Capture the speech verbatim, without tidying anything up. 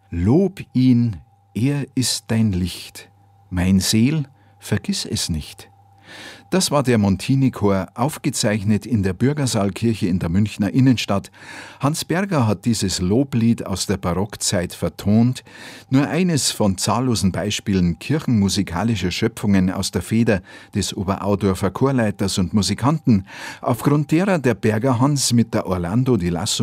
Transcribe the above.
Lob ihn, er ist dein Licht, mein Seel, vergiss es nicht. Das war der Montini-Chor, aufgezeichnet in der Bürgersaalkirche in der Münchner Innenstadt. Hans Berger hat dieses Loblied aus der Barockzeit vertont, nur eines von zahllosen Beispielen kirchenmusikalischer Schöpfungen aus der Feder des Oberaudorfer Chorleiters und Musikanten, aufgrund derer der Berger Hans mit der Orlando di Lasso